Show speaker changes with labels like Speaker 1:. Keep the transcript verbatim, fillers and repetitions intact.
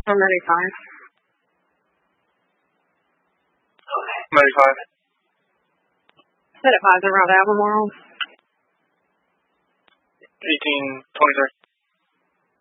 Speaker 1: I'm ninety-five.
Speaker 2: ninety-five.
Speaker 1: Set at five around Albemarle.
Speaker 2: eighteen twenty-three.